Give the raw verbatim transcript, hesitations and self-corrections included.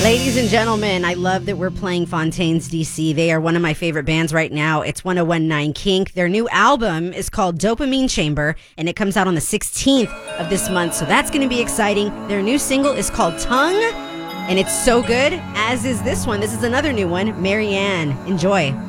Ladies and gentlemen, I love that we're playing Fontaines D C. They are one of my favorite bands right now. It's one oh one point nine Kink. Their new album is called Dopamine Chamber, and it comes out on the sixteenth of this month, so that's going to be exciting. Their new single is called Tongue, and it's so good, as is this one. This is another new one, Marianne. Enjoy.